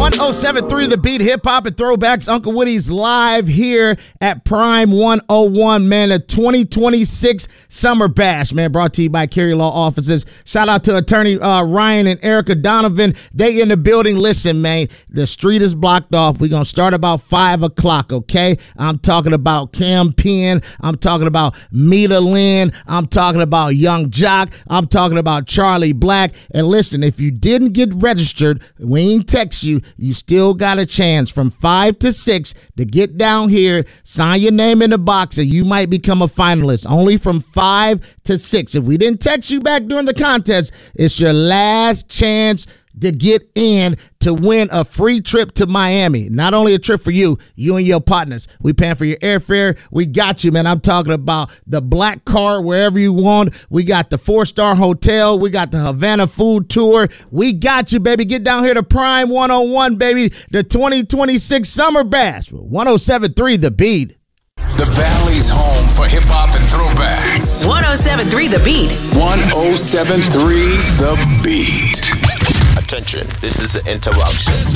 107.3 The Beat, hip hop and throwbacks. Uncle Woody's live here at Prime 101, man. The 2026 Summer Bash, man, brought to you by Cary Law Offices. Shout out to attorney Ryan and Erica Donovan. They in the building. Listen, man, the street is blocked off. We're going to start about 5 o'clock, okay? I'm talking about Cam Penn. I'm talking about Mita Lynn. I'm talking about Young Jock. I'm talking about Charlie Black. And listen, if you didn't get registered, we ain't text you. You still got a chance from 5 to 6 to get down here, sign your name in the box, and you might become a finalist. Only from 5 to 6. If we didn't text you back during the contest, it's your last chance to get in to win a free trip to Miami. Not only a trip for you and your partners. We paying for your airfare. We got you, man. I'm talking about the black car wherever you want. We got the 4-star hotel. We got the Havana food tour. We got you, baby. Get down here to Prime 101, baby. The 2026 Summer Bash. 107.3 The Beat. The Valley's home for hip-hop and throwbacks. 107.3 The Beat. 107.3 The Beat. Attention, this is an interruption.